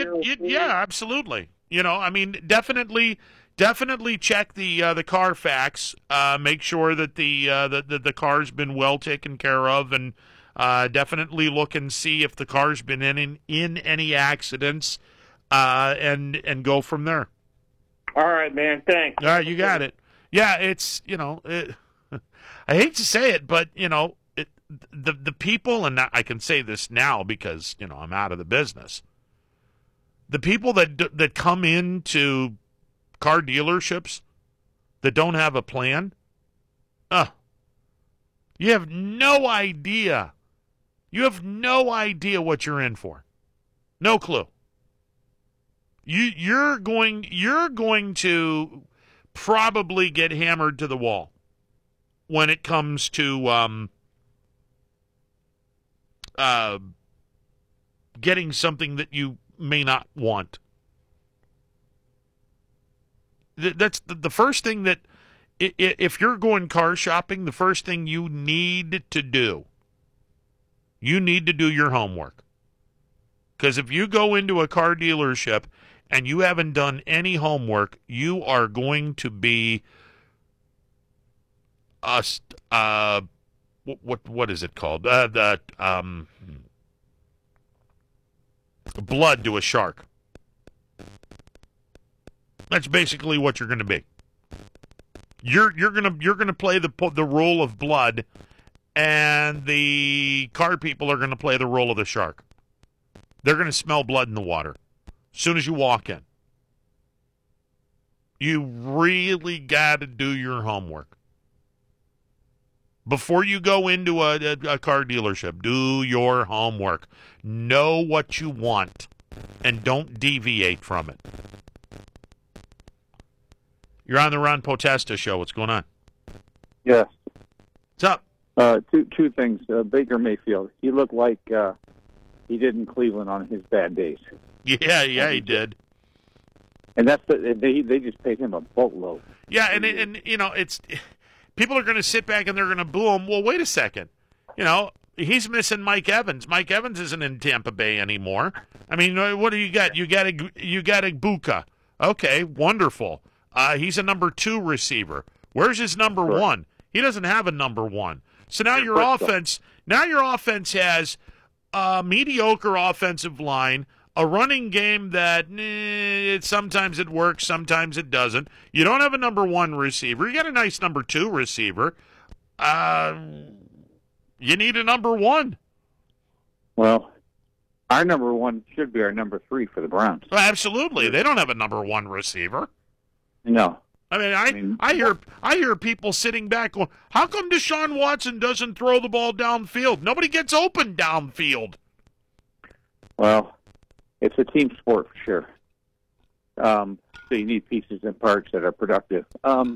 yeah, absolutely. I mean, definitely check the Carfax. Make sure that the car's been well taken care of, and definitely look and see if the car's been in any accidents, and go from there. All right, man. Thanks. All right, you got it. Yeah, it's I hate to say it, but the people, and I can say this now because I'm out of the business. The people that come into car dealerships that don't have a plan, you have no idea. You have no idea what you're in for. No clue. You're going to probably get hammered to the wall when it comes to getting something that you may not want. That's the first thing that, if you're going car shopping, the first thing you need to do, your homework. Because if you go into a car dealership and you haven't done any homework, you are going to be what is it called? Blood to a shark. That's basically what you're going to be. You're gonna play the role of blood, and the car people are going to play the role of the shark. They're going to smell blood in the water as soon as you walk in. You really got to do your homework. Before you go into a car dealership, do your homework. Know what you want, and don't deviate from it. You're on the Ron Potesta Show. What's going on? Yes. What's up? Two things. Baker Mayfield. He looked like he did in Cleveland on his bad days. Yeah, he did. And they just paid him a boatload. Yeah, and it's people are going to sit back and they're going to boo him. Well, wait a second. He's missing Mike Evans. Mike Evans isn't in Tampa Bay anymore. I mean, what do you got? You got Ibuka. Okay, wonderful. He's a number 2 receiver. Where's his number 1? He doesn't have a number 1. So now your offense has a mediocre offensive line, a running game that sometimes it works, sometimes it doesn't. You don't have a number 1 receiver. You got a nice number 2 receiver. You need a number 1. Well, our number 1 should be our number 3 for the Browns. Well, absolutely. They don't have a number 1 receiver. No. I hear people sitting back going, how come Deshaun Watson doesn't throw the ball downfield? Nobody gets open downfield. Well, it's a team sport for sure. So you need pieces and parts that are productive.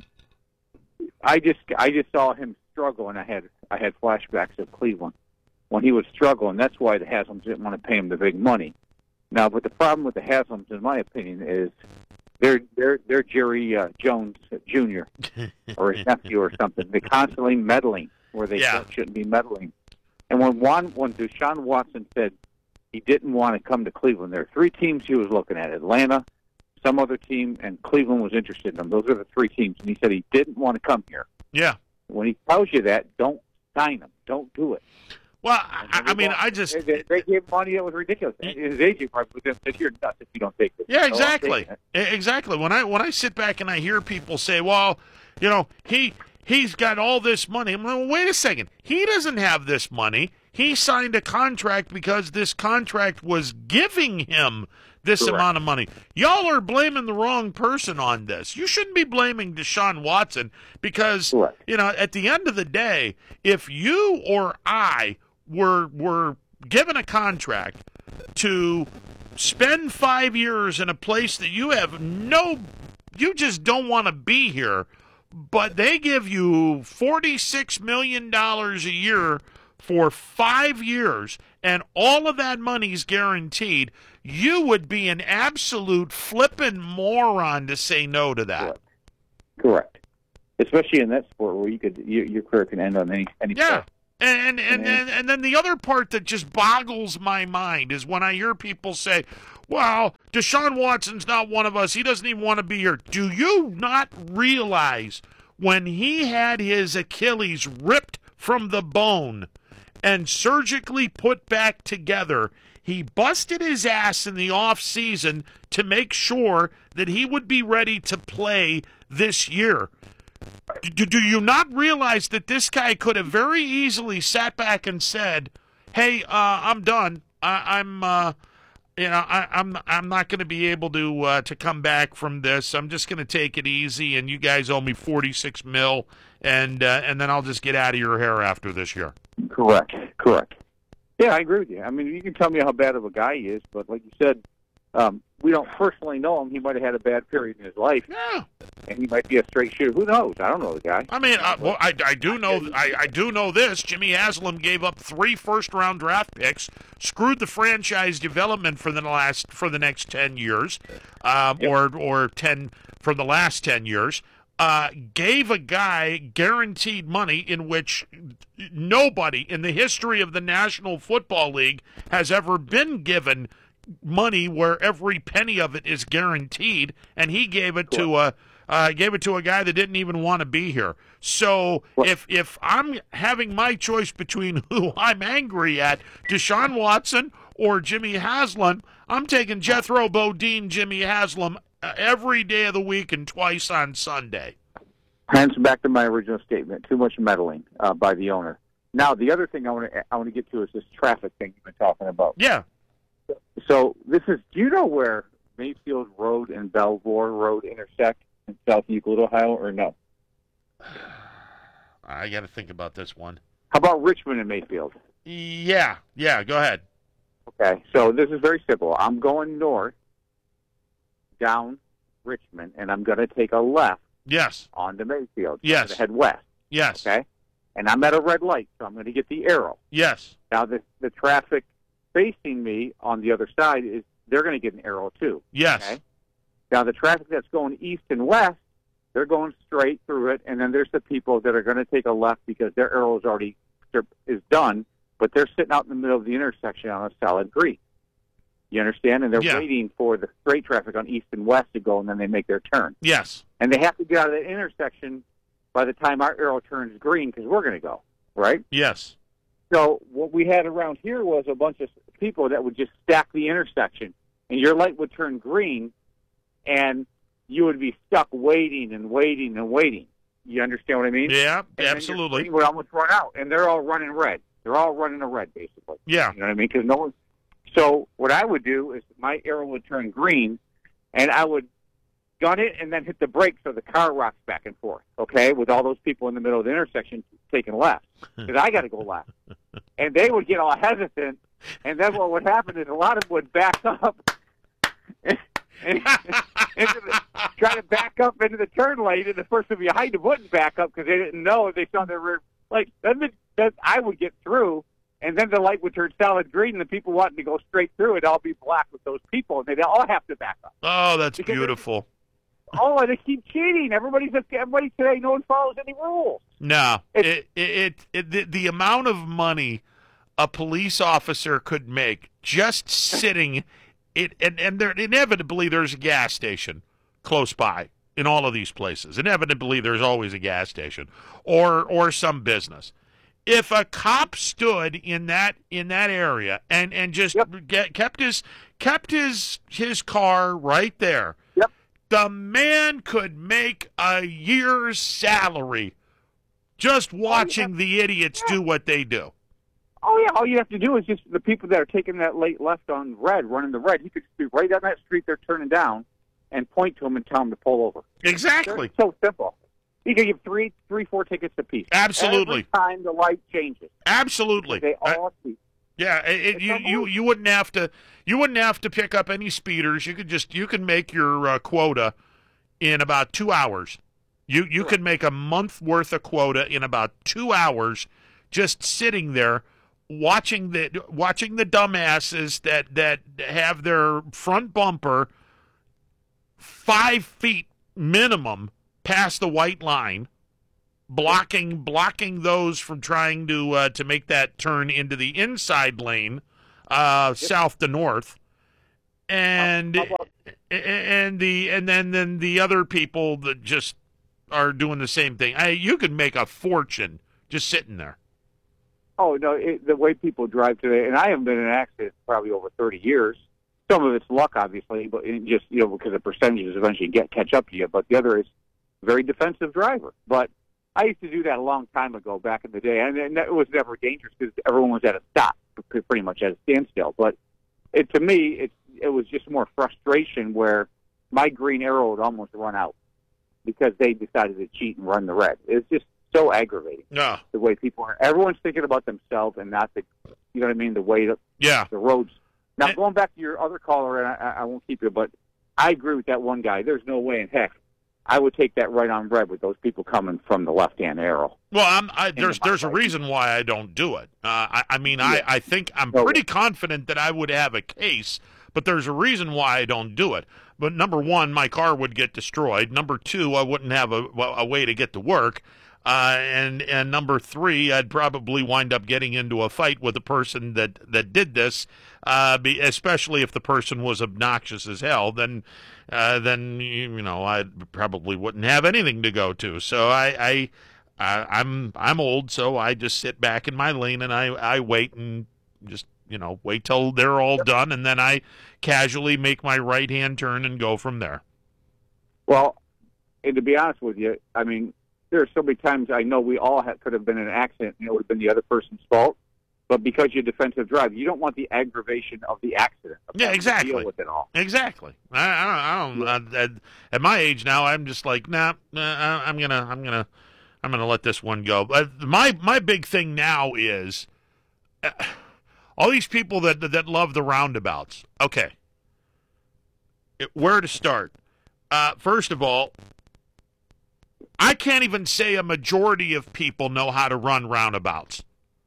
I just saw him struggle, and I had flashbacks of Cleveland when he was struggling. That's why the Haslams didn't want to pay him the big money. Now, but the problem with the Haslams, in my opinion, is they're Jerry Jones Jr. or his nephew or something. They're constantly meddling where they shouldn't be meddling. And when Deshaun Watson said he didn't want to come to Cleveland, there are 3 teams he was looking at: Atlanta, some other team, and Cleveland was interested in him. Those are the 3 teams. And he said he didn't want to come here. Yeah. When he tells you that, don't sign him. Don't do it. Well, I just... They gave money that was ridiculous. His agent probably was going to say, you're nuts if you don't take this. Yeah, exactly. Exactly. When I sit back and I hear people say, well, he's got all this money. I'm like, well, wait a second. He doesn't have this money. He signed a contract because this contract was giving him this amount of money. Y'all are blaming the wrong person on this. You shouldn't be blaming Deshaun Watson because, at the end of the day, if you or I were given a contract to spend 5 years in a place that you just don't want to be here, but they give you $46 million a year for 5 years, and all of that money's guaranteed, you would be an absolute flippin' moron to say no to that. Correct. Especially in that sport where your career can end on any yeah. Play. And then the other part that just boggles my mind is when I hear people say, well, Deshaun Watson's not one of us. He doesn't even want to be here. Do you not realize when he had his Achilles ripped from the bone and surgically put back together, he busted his ass in the off season to make sure that he would be ready to play this year? Do you not realize that this guy could have very easily sat back and said, "Hey, I'm done. I'm not going to be able to come back from this. I'm just going to take it easy, and you guys owe me $46 million, and then I'll just get out of your hair after this year." Correct. Yeah, I agree with you. I mean, you can tell me how bad of a guy he is, but like you said, we don't personally know him. He might have had a bad period in his life. Yeah. And he might be a straight shooter. Who knows? I don't know the guy. I mean, I do know. I do know this. Jimmy Haslam gave up 3 first-round draft picks, screwed the franchise development for the next 10 years, or 10 for the last 10 years. Gave a guy guaranteed money in which nobody in the history of the National Football League has ever been given money where every penny of it is guaranteed, and he gave it to a guy that didn't even want to be here. So if I'm having my choice between who I'm angry at, Deshaun Watson or Jimmy Haslam, I'm taking Jethro Bodine, Jimmy Haslam, every day of the week and twice on Sunday. Hands back to my original statement. Too much meddling by the owner. Now, the other thing I want to get to is this traffic thing you've been talking about. Yeah. So do you know where Mayfield Road and Belvoir Road intersect in South Euclid, Ohio, or no? I got to think about this one. How about Richmond and Mayfield? Yeah, go ahead. Okay, so this is very simple. I'm going north down Richmond, and I'm going to take a left. Yes. Onto Mayfield. Yes. I'm going to head west. Yes. Okay, and I'm at a red light, so I'm going to get the arrow. Yes. Now, the traffic facing me on the other side they're going to get an arrow too. Yes. Okay? Now, the traffic that's going east and west, they're going straight through it, and then there's the people that are going to take a left because their arrow is done, but they're sitting out in the middle of the intersection on a solid green. You understand? And they're waiting for the straight traffic on east and west to go, and then they make their turn. Yes. And they have to get out of the intersection by the time our arrow turns green because we're going to go, right? Yes. So what we had around here was a bunch of people that would just stack the intersection, and your light would turn green, and you would be stuck waiting and waiting and waiting. You understand what I mean? Yeah, and absolutely. Your would almost run out, and they're all running red. They're all running a red, basically. Yeah. You know what I mean? Because no one. So what I would do is my arrow would turn green, and I would gun it and then hit the brake so the car rocks back and forth, okay, with all those people in the middle of the intersection taking left. Because I got to go left. And they would get all hesitant, and then what would happen is a lot of them would back up and try to back up into the turn lane, and the person behind them wouldn't back up because they didn't know. They saw their rear. Like, then I would get through, and then the light would turn solid green, and the people wanting to go straight through it all be black with those people, and they'd all have to back up. Oh, that's beautiful. Oh, and they keep cheating. Everybody today, no one follows any rules. No, the amount of money a police officer could make just sitting, and there inevitably there's a gas station close by in all of these places. Inevitably, there's always a gas station or some business. If a cop stood in that area and just kept his car right there. Yep. The man could make a year's salary just watching the idiots do what they do. Oh, yeah. All you have to do is just the people that are taking that late left on red, running the red, he could just be right down that street they're turning down and point to them and tell them to pull over. Exactly. It's so simple. You can give three, 4 tickets apiece. Absolutely. Every time the light changes. Absolutely. They all see. Yeah, you wouldn't have to pick up any speeders. You can make your quota in about 2 hours. You can make a month worth of quota in about 2 hours, just sitting there watching the dumbasses that have their front bumper 5 feet minimum past the white line, blocking those from trying to make that turn into the inside lane, south to north. And How and then the other people that just are doing the same thing. You could make a fortune just sitting there. Oh no, the way people drive today, and I haven't been in an accident probably over 30 years. Some of it's luck, obviously, but it just because the percentages eventually catch up to you. But the other is very defensive driver. But I used to do that a long time ago, back in the day, and it was never dangerous because everyone was at a stop, pretty much at a standstill. But to me, it was just more frustration where my green arrow would almost run out because they decided to cheat and run the red. It's just so aggravating. Yeah. The way people are. Everyone's thinking about themselves and not you know what I mean, the way the roads. Now, going back to your other caller, and I won't keep you, but I agree with that one guy. There's no way in heck I would take that right on red with those people coming from the left-hand arrow. Well, there's a reason why I don't do it. I think I'm pretty confident that I would have a case, but there's a reason why I don't do it. But number one, my car would get destroyed. Number two, I wouldn't have a way to get to work. And number three, I'd probably wind up getting into a fight with the person that did this, especially if the person was obnoxious as hell. Then I probably wouldn't have anything to go to. So I'm old, so I just sit back in my lane and I wait and just wait till they're all done, and then I casually make my right-hand turn and go from there. Well, and to be honest with you, I mean, there are so many times I know we all could have been in an accident and it would have been the other person's fault, but because you're defensive drive, you don't want the aggravation of the accident. Yeah, exactly. Deal with it all. Exactly. I don't. At my age now, I'm just like, nah. I'm gonna let this one go. My big thing now is all these people that love the roundabouts. Okay, where to start? First of all, I can't even say a majority of people know how to run roundabouts.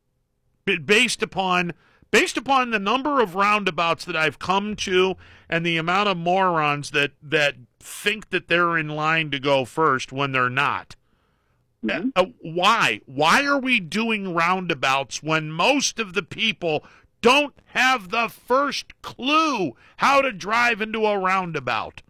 Based upon the number of roundabouts that I've come to and the amount of morons that think that they're in line to go first when they're not. Mm-hmm. Why? Why are we doing roundabouts when most of the people don't have the first clue how to drive into a roundabout?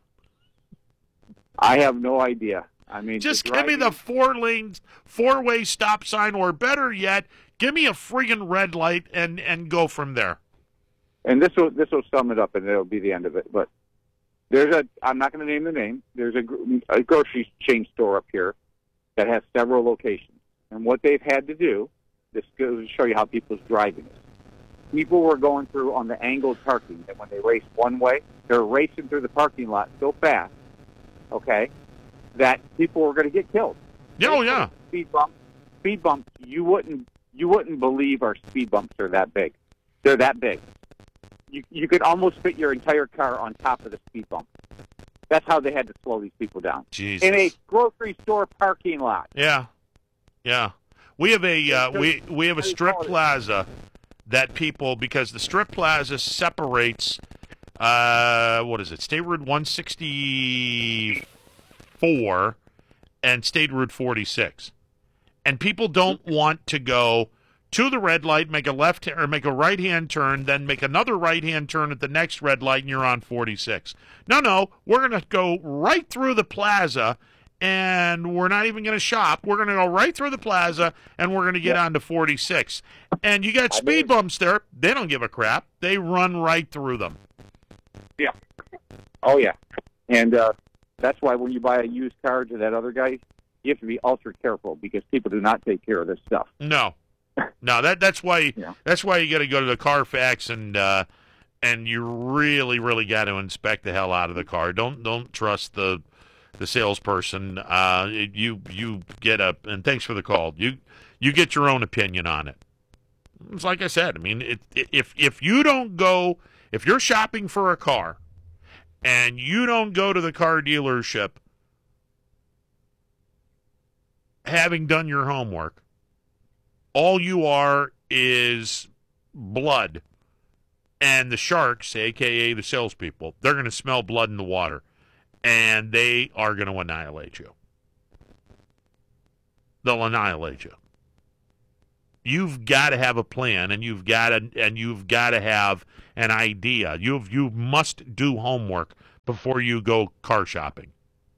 I have no idea. I mean, just give me the 4-way stop sign, or better yet, give me a friggin' red light and go from there. And this will sum it up, and it'll be the end of it. But I'm not going to name the name. There's a grocery chain store up here that has several locations, and what they've had to do, this goes to show you how people's driving is. People were going through on the angled parking, and when they race one way, they're racing through the parking lot so fast, okay, that people were going to get killed. Oh yeah. Speed bumps. You wouldn't believe our speed bumps are that big. They're that big. You could almost fit your entire car on top of the speed bump. That's how they had to slow these people down. Jesus. In a grocery store parking lot. Yeah. We have a strip plaza that people, because the strip plaza separates State Route 164 and State Route 46. And people don't want to go to the red light, make a right-hand turn, then make another right-hand turn at the next red light, and you're on 46. No, we're going to go right through the plaza, and we're not even going to shop. We're going to go right through the plaza, and we're going to get onto 46. And you got speed bumps there. They don't give a crap. They run right through them. Yeah. Oh, yeah. And that's why when you buy a used car to that other guy, you have to be ultra careful because people do not take care of this stuff. No, that's why. Yeah. That's why you got to go to the Carfax and you really got to inspect the hell out of the car. Don't trust the salesperson. You get and thanks for the call. You get your own opinion on it. It's like I said. I mean, if you're shopping for a car and you don't go to the car dealership having done your homework, all you are is blood. And the sharks, a.k.a. the salespeople, they're going to smell blood in the water, and they are going to annihilate you. They'll annihilate you. You've got to have a plan, and you've got to have an idea. You must do homework before you go car shopping.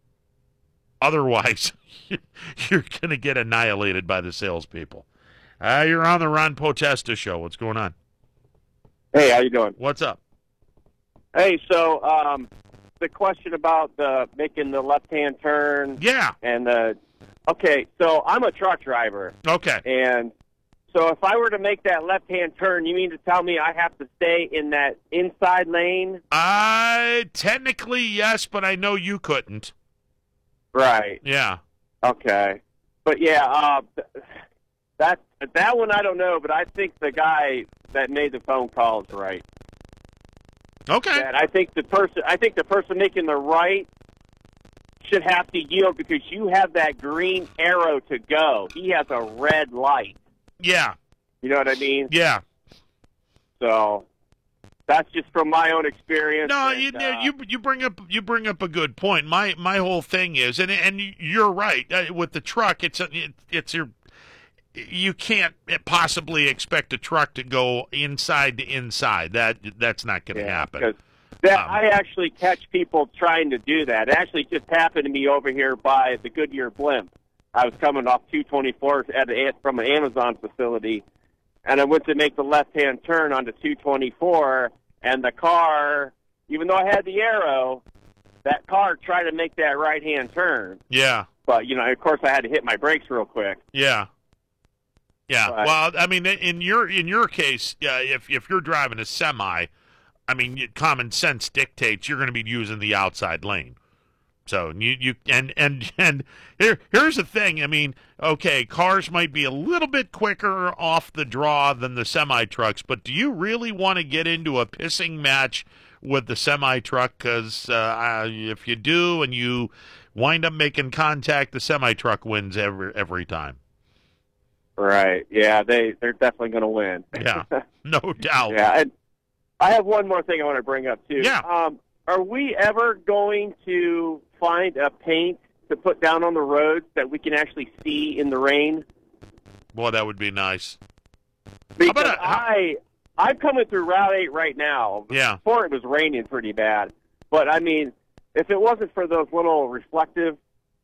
Otherwise, you're going to get annihilated by the salespeople. You're on the Ron Potesta show. What's going on? Hey, how you doing? What's up? Hey, so the question about making the left-hand turn. Yeah. And okay, so I'm a truck driver. Okay. And so if I were to make that left-hand turn, you mean to tell me I have to stay in that inside lane? Technically, yes, but I know you couldn't. Right. Yeah. Okay. But yeah, that one I don't know, but I think the guy that made the phone call is right. Okay. And I think the person making the right should have to yield because you have that green arrow to go. He has a red light. Yeah. You know what I mean? Yeah. So that's just from my own experience. No, and, you bring up a good point. My whole thing is, and you're right with the truck. It's your. You can't possibly expect a truck to go inside to inside. That's not going to happen. I actually catch people trying to do that. It actually just happened to me over here by the Goodyear Blimp. I was coming off 224 from an Amazon facility, and I went to make the left-hand turn onto 224, and the car, even though I had the arrow, that car tried to make that right-hand turn. Yeah. But, of course I had to hit my brakes real quick. Yeah. Yeah. But, well, I mean, in your case, if you're driving a semi, I mean, common sense dictates you're going to be using the outside lane. So and here's the thing. I mean, okay, cars might be a little bit quicker off the draw than the semi trucks, but do you really want to get into a pissing match with the semi truck? Because if you do and you wind up making contact, the semi truck wins every time. Right. Yeah, they're definitely going to win. Yeah, no doubt. Yeah, and I have one more thing I want to bring up too. Yeah. Are we ever going to find a paint to put down on the roads that we can actually see in the rain? Boy, that would be nice. Because I'm coming through Route 8 right now. Yeah. Before it was raining pretty bad. But, I mean, if it wasn't for those little reflective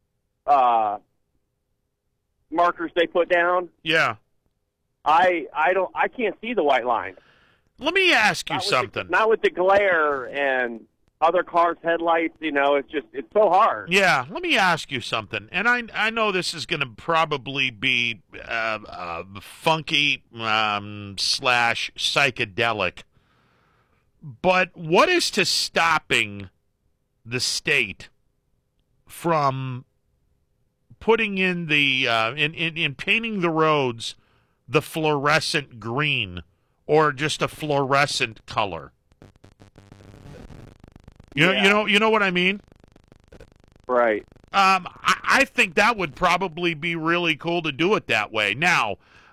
markers they put down, yeah, I can't see the white line. Let me ask you something. Not with the glare and other cars' headlights, it's so hard. Yeah, let me ask you something. And I know this is going to probably be funky / psychedelic, but what is to stopping the state from putting in the in painting the roads the fluorescent green or just a fluorescent color? You know what I mean? Right. I think that would probably be really cool to do it that way. Now,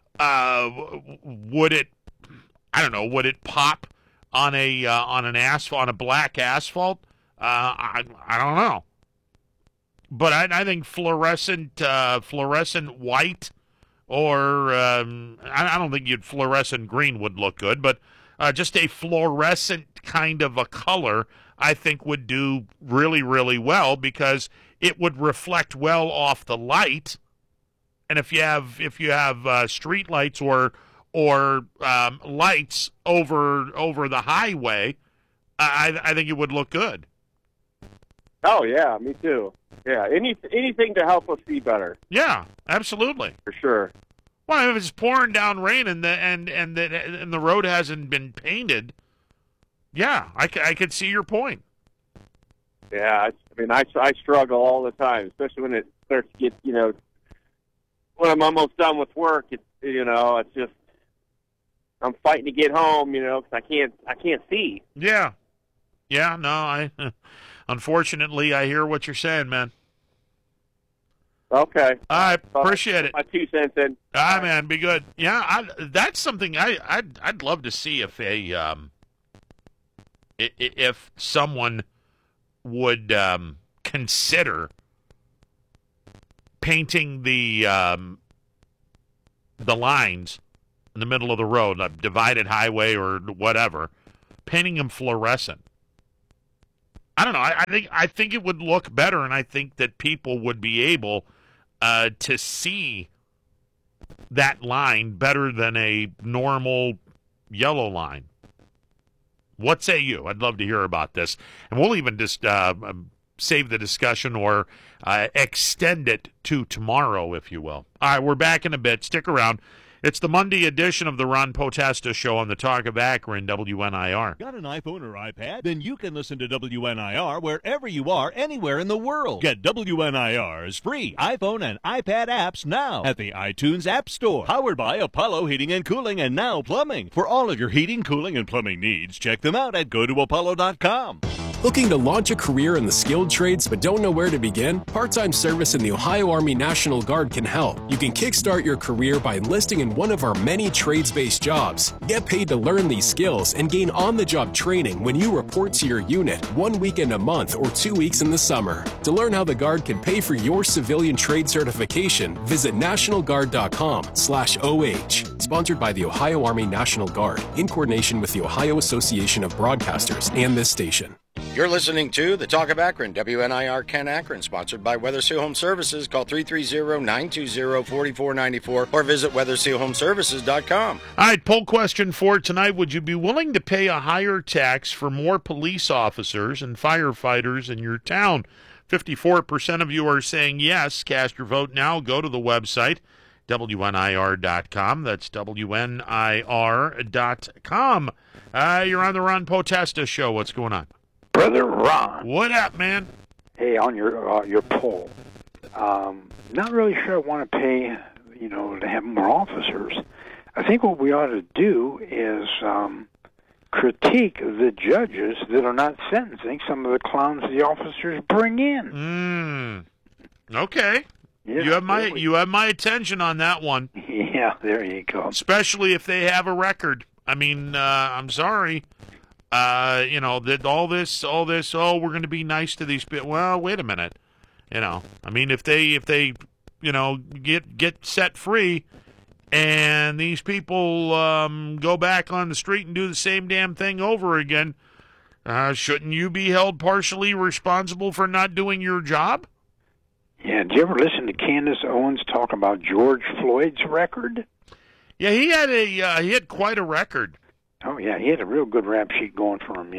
would it? I don't know. Would it pop on a black asphalt? I don't know. But I think fluorescent white, or I don't think fluorescent green would look good, but just a fluorescent kind of a color, I think would do really, really well because it would reflect well off the light. And if you have street lights or lights over the highway, I think it would look good. Oh yeah, me too. Yeah, anything to help us see better. Yeah, absolutely, for sure. Well, if it's pouring down rain and the road hasn't been painted, yeah, I could see your point. Yeah, I struggle all the time, especially when it starts to get, when I'm almost done with work. It's just I'm fighting to get home, because I can't see. Yeah, no, unfortunately, I hear what you're saying, man. Okay. I appreciate it. My 2 cents in. Man, be good. Yeah, that's something I'd love to see if someone would consider painting the lines in the middle of the road, a divided highway or whatever, painting them fluorescent. I don't know. I think it would look better, and I think that people would be able to see that line better than a normal yellow line. What say you? I'd love to hear about this, and we'll even just save the discussion or extend it to tomorrow, if you will. All right, we're back in a bit. Stick around. It's the Monday edition of the Ron Potesta Show on the Talk of Akron, WNIR. Got an iPhone or iPad? Then you can listen to WNIR wherever you are, anywhere in the world. Get WNIR's free iPhone and iPad apps now at the iTunes App Store. Powered by Apollo Heating and Cooling and Now Plumbing. For all of your heating, cooling, and plumbing needs, check them out at gotoapollo.com. Looking to launch a career in the skilled trades but don't know where to begin? Part-time service in the Ohio Army National Guard can help. You can kickstart your career by enlisting in one of our many trades-based jobs. Get paid to learn these skills and gain on-the-job training when you report to your unit 1 weekend a month or 2 weeks in the summer. To learn how the Guard can pay for your civilian trade certification, visit nationalguard.com/OH. Sponsored by the Ohio Army National Guard in coordination with the Ohio Association of Broadcasters and this station. You're listening to The Talk of Akron, WNIR Ken Akron, sponsored by Weather Seal Home Services. Call 330-920-4494 or visit weathersealhomeservices.com. All right, poll question for tonight. Would you be willing to pay a higher tax for more police officers and firefighters in your town? 54% of you are saying yes. Cast your vote now. Go to the website, WNIR.com. That's WNIR.com. You're on the Ron Potesta Show. What's going on? Brother Ron. What up, man? Hey, on your poll, not really sure I want to pay, to have more officers. I think what we ought to do is critique the judges that are not sentencing some of the clowns the officers bring in. Okay. Yeah, you have my attention on that one. Yeah, there you go. Especially if they have a record. I mean, I'm sorry. That all this, we're going to be nice to these people. Well, wait a minute. I mean, if they get set free and these people go back on the street and do the same damn thing over again, shouldn't you be held partially responsible for not doing your job? Yeah, did you ever listen to Candace Owens talk about George Floyd's record? Yeah, he had quite a record. Oh, yeah, he had a real good rap sheet going for him,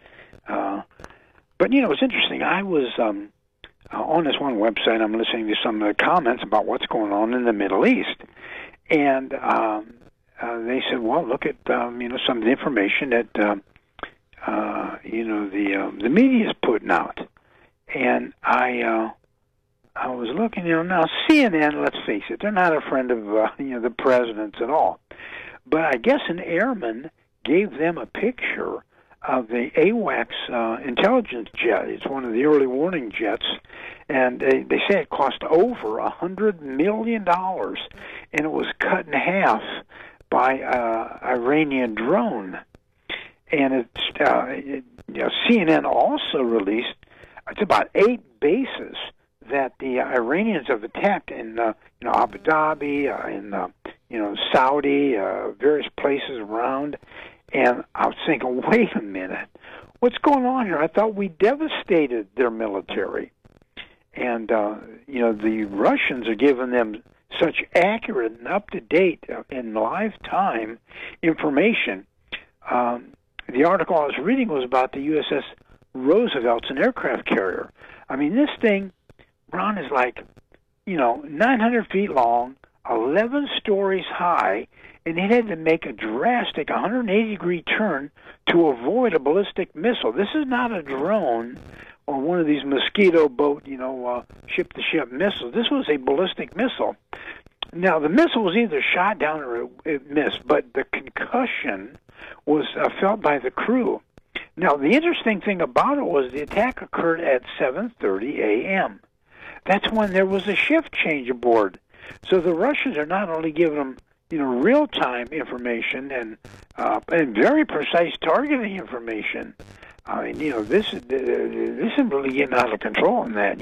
But, it's interesting. I was on this one website. I'm listening to some of the comments about what's going on in the Middle East. And they said, well, look at, some of the information that, the media is putting out. And I was looking, now CNN, let's face it, they're not a friend of, the president's at all. But I guess an airman gave them a picture of the AWACS intelligence jet. It's one of the early warning jets, and they say it cost over $100 million, and it was cut in half by Iranian drone. And CNN also released it's about 8 bases that the Iranians have attacked in Abu Dhabi, in Saudi, various places around. And I was thinking, wait a minute, what's going on here? I thought we devastated their military. And, the Russians are giving them such accurate and up-to-date in lifetime information. The article I was reading was about the USS Roosevelt, an aircraft carrier. I mean, this thing, Ron, is like, 900 feet long, 11 stories high, and it had to make a drastic 180-degree turn to avoid a ballistic missile. This is not a drone or one of these mosquito boat, ship-to-ship missiles. This was a ballistic missile. Now, the missile was either shot down or it missed, but the concussion was felt by the crew. Now, the interesting thing about it was the attack occurred at 7:30 a.m. That's when there was a shift change aboard. So the Russians are not only giving them, real-time information and very precise targeting information. I mean, this is really getting out of control in that.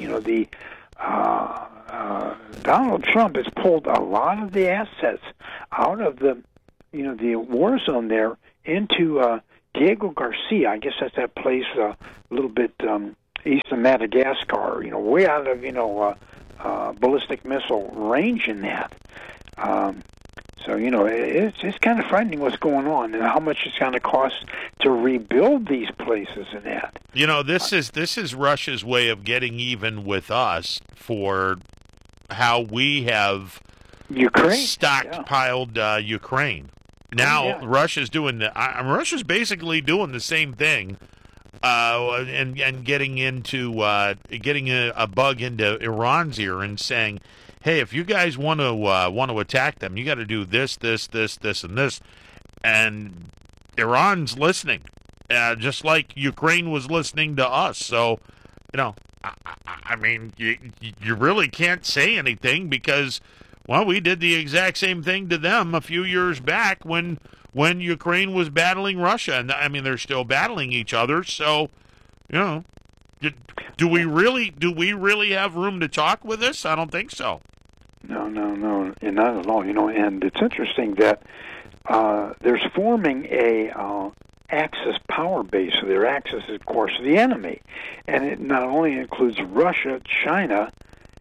Donald Trump has pulled a lot of the assets out of the, the war zone there into Diego Garcia. I guess that's that place a little bit east of Madagascar. Way out of ballistic missile range in that. So it's kind of frightening what's going on and how much it's going to cost to rebuild these places and that. This is Russia's way of getting even with us for how we have Ukraine stockpiled Ukraine. Now Russia's doing Russia's basically doing the same thing, and getting a bug into Iran's ear and saying, hey, if you guys want to attack them, you got to do this, and this. And Iran's listening, just like Ukraine was listening to us. So, I mean, you really can't say anything because, well, we did the exact same thing to them a few years back when Ukraine was battling Russia. And, I mean, they're still battling each other. So, do we really have room to talk with this? I don't think so. No, and not at all. And it's interesting that there's forming a Axis power base. So their Axis is, of course, the enemy, and it not only includes Russia, China,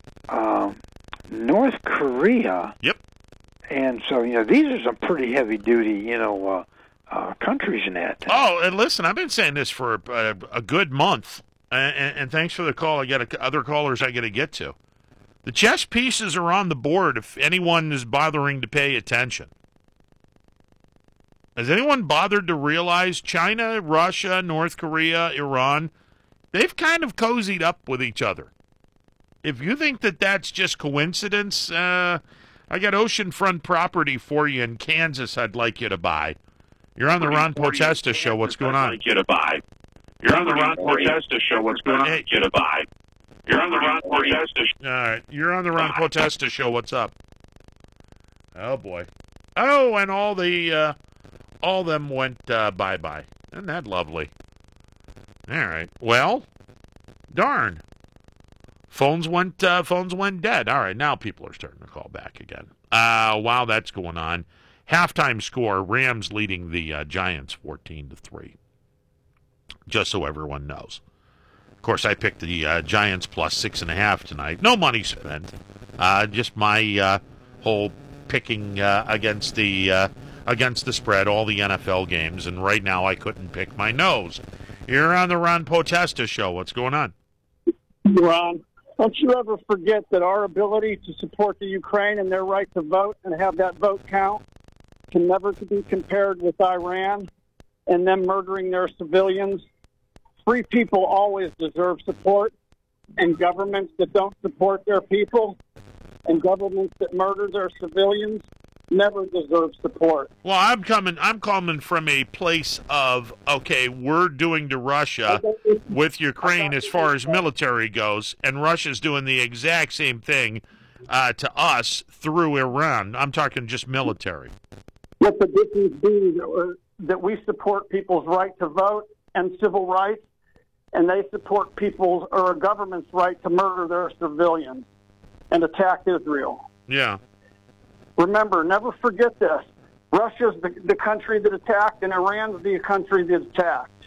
North Korea. Yep. And so these are some pretty heavy duty countries in that. Oh, and listen, I've been saying this for a good month, and thanks for the call. I got other callers I got to get to. The chess pieces are on the board if anyone is bothering to pay attention. Has anyone bothered to realize China, Russia, North Korea, Iran, they've kind of cozied up with each other? If you think that that's just coincidence, I got oceanfront property for you in Kansas I'd like you to buy. You're on the Ron Potesta Show. What's going on? You're on the Ron Potesta Show. What's going on? Hey. Get a buy. You're on the Ron Potesta Show. All right. You're on the Ron Potesta Show. What's up? Oh, boy. Oh, and all them went bye-bye. Isn't that lovely? All right. Well, darn. Phones went dead. All right. Now people are starting to call back again. While that's going on, halftime score, Rams leading the Giants 14-3. Just so everyone knows. Of course, I picked the Giants plus 6.5 tonight. No money spent. Just my whole picking against the spread, all the NFL games, and right now I couldn't pick my nose. You're on the Ron Potesta Show. What's going on? Ron, don't you ever forget that our ability to support the Ukraine and their right to vote and have that vote count can never be compared with Iran and them murdering their civilians. Free people always deserve support, and governments that don't support their people and governments that murder their civilians never deserve support. Well, I'm coming from a place of, okay, we're doing to Russia with Ukraine as far as military goes, and Russia's doing the exact same thing to us through Iran. I'm talking just military. Let the difference be that we support people's right to vote and civil rights, and they support people's or a government's right to murder their civilians and attack Israel. Yeah. Remember, never forget this. Russia's the country that attacked, and Iran's the country that attacked.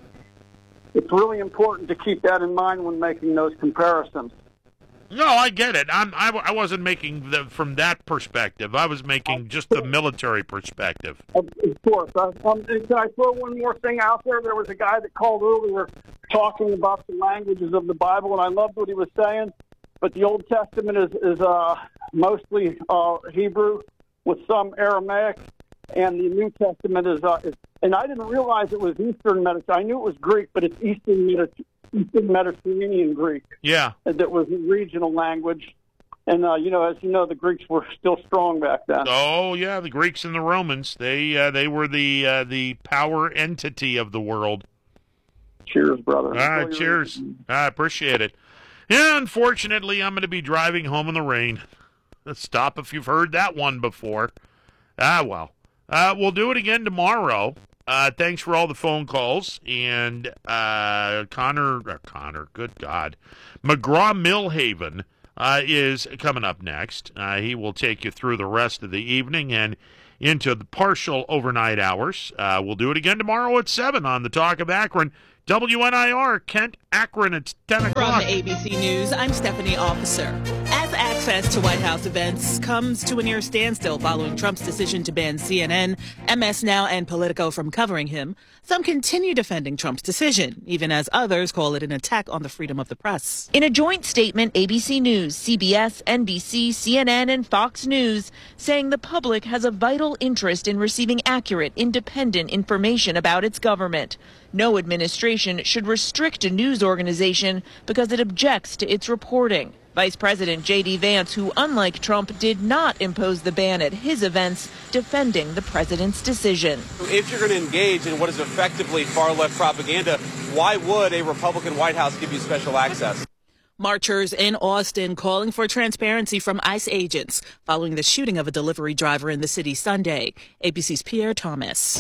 It's really important to keep that in mind when making those comparisons. No, I get it. I wasn't making from that perspective. I was making just the military perspective. Of course. Can I throw one more thing out there? There was a guy that called earlier talking about the languages of the Bible, and I loved what he was saying. But the Old Testament is mostly Hebrew with some Aramaic, and the New Testament is and I didn't realize it was Eastern Mediterranean. I knew it was Greek, but it's Eastern Mediterranean Greek. Yeah. That was a regional language. And, as you know, the Greeks were still strong back then. Oh, yeah, the Greeks and the Romans. They were the power entity of the world. Cheers, brother. All right, cheers. I appreciate it. Yeah, unfortunately, I'm going to be driving home in the rain. Stop if you've heard that one before. Well. We'll do it again tomorrow. Thanks for all the phone calls. And Connor, good God. McGraw-Millhaven is coming up next. He will take you through the rest of the evening. And into the partial overnight hours. We'll do it again tomorrow at 7 on the Talk of Akron. WNIR, Kent, Akron, it's 10 o'clock. From the ABC News, I'm Stephanie Officer. As access to White House events comes to a near standstill following Trump's decision to ban CNN, MS Now, and Politico from covering him, some continue defending Trump's decision, even as others call it an attack on the freedom of the press. In a joint statement, ABC News, CBS, NBC, CNN, and Fox News saying the public has a vital interest in receiving accurate, independent information about its government. No administration should restrict a news organization because it objects to its reporting. Vice President J.D. Vance, who, unlike Trump, did not impose the ban at his events, defending the president's decision. If you're going to engage in what is effectively far-left propaganda, why would a Republican White House give you special access? Marchers in Austin calling for transparency from ICE agents following the shooting of a delivery driver in the city Sunday. ABC's Pierre Thomas.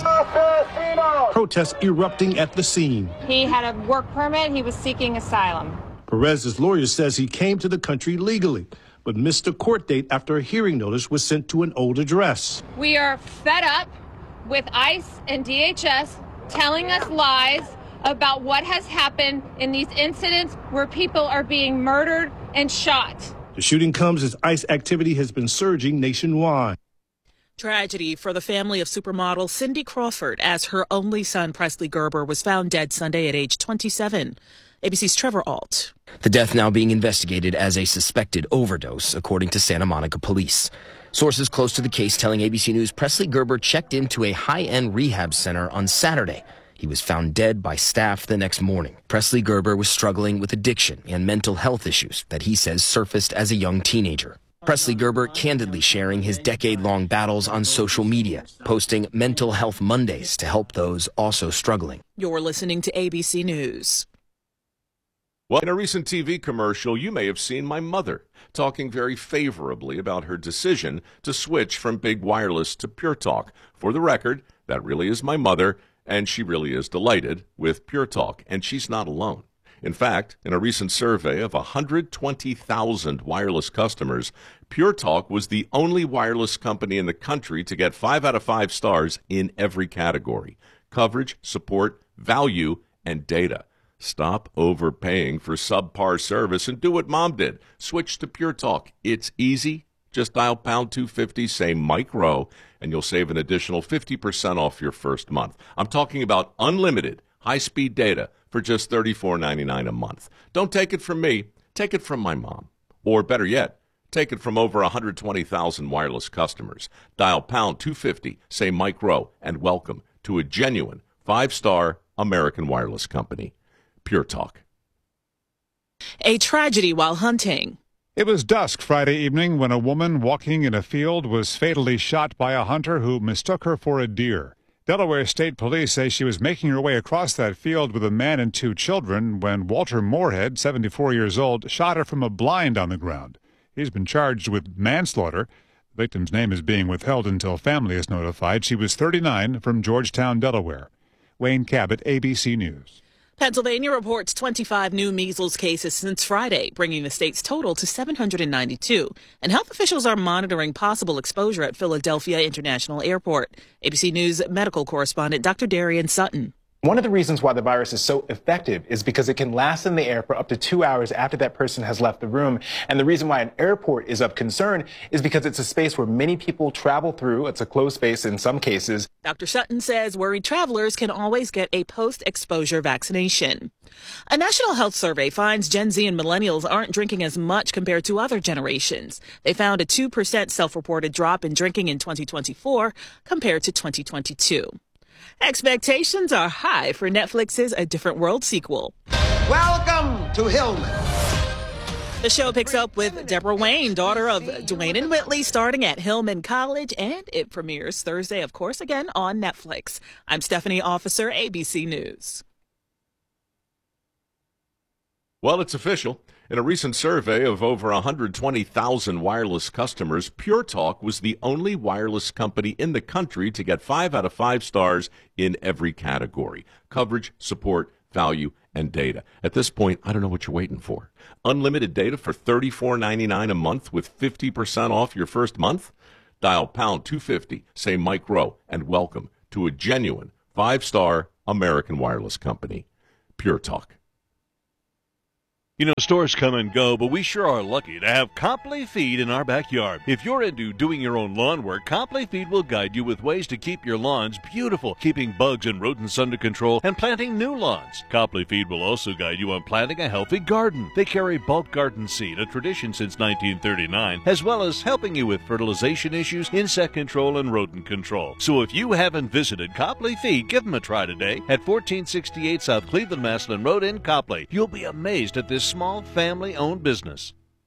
Protests erupting at the scene. He had a work permit. He was seeking asylum. Perez's lawyer says he came to the country legally, but missed a court date after a hearing notice was sent to an old address. We are fed up with ICE and DHS telling us lies about what has happened in these incidents where people are being murdered and shot. The shooting comes as ICE activity has been surging nationwide. Tragedy for the family of supermodel Cindy Crawford as her only son, Presley Gerber, was found dead Sunday at age 27. ABC's Trevor Ault. The death now being investigated as a suspected overdose, according to Santa Monica police. Sources close to the case telling ABC News Presley Gerber checked into a high-end rehab center on Saturday. He was found dead by staff the next morning. Presley Gerber was struggling with addiction and mental health issues that he says surfaced as a young teenager. Presley Gerber candidly sharing his decade-long battles on social media, posting Mental Health Mondays to help those also struggling. You're listening to ABC News. Well, in a recent TV commercial, you may have seen my mother talking very favorably about her decision to switch from big wireless to Pure Talk. For the record, that really is my mother, and she really is delighted with Pure Talk, and she's not alone. In fact, in a recent survey of 120,000 wireless customers, Pure Talk was the only wireless company in the country to get 5 out of 5 stars in every category: coverage, support, value, and data. Stop overpaying for subpar service and do what Mom did. Switch to Pure Talk. It's easy. Just dial pound 250, say Mike Rowe, and you'll save an additional 50% off your first month. I'm talking about unlimited high-speed data for just $34.99 a month. Don't take it from me. Take it from my mom. Or better yet, take it from over 120,000 wireless customers. Dial pound 250, say Mike Rowe, and welcome to a genuine 5-star American wireless company. Pure Talk. A tragedy while hunting. It was dusk Friday evening when a woman walking in a field was fatally shot by a hunter who mistook her for a deer. Delaware State Police say she was making her way across that field with a man and 2 children when Walter Moorhead, 74 years old, shot her from a blind on the ground. He's been charged with manslaughter. The victim's name is being withheld until family is notified. She was 39, from Georgetown, Delaware. Wayne Cabot, ABC News. Pennsylvania reports 25 new measles cases since Friday, bringing the state's total to 792. And health officials are monitoring possible exposure at Philadelphia International Airport. ABC News medical correspondent Dr. Darian Sutton. One of the reasons why the virus is so effective is because it can last in the air for up to 2 hours after that person has left the room. And the reason why an airport is of concern is because it's a space where many people travel through. It's a closed space in some cases. Dr. Sutton says worried travelers can always get a post-exposure vaccination. A national health survey finds Gen Z and millennials aren't drinking as much compared to other generations. They found a 2% self-reported drop in drinking in 2024 compared to 2022. Expectations are high for Netflix's A Different World sequel. Welcome to Hillman. The show picks up with Deborah Wayne, daughter of Dwayne and Whitley, starting at Hillman College, and it premieres Thursday, of course, again on Netflix. I'm Stephanie Officer, ABC News. Well, it's official. In a recent survey of over 120,000 wireless customers, Pure Talk was the only wireless company in the country to get 5 out of 5 stars in every category: coverage, support, value, and data. At this point, I don't know what you're waiting for. Unlimited data for $34.99 a month with 50% off your first month? Dial pound 250, say Mike Rowe, and welcome to a genuine 5-star American Wireless company. Pure Talk. You know, stores come and go, but we sure are lucky to have Copley Feed in our backyard. If you're into doing your own lawn work, Copley Feed will guide you with ways to keep your lawns beautiful, keeping bugs and rodents under control, and planting new lawns. Copley Feed will also guide you on planting a healthy garden. They carry bulk garden seed, a tradition since 1939, as well as helping you with fertilization issues, insect control, and rodent control. So if you haven't visited Copley Feed, give them a try today at 1468 South Cleveland Maslin Road in Copley. You'll be amazed at this small family-owned business.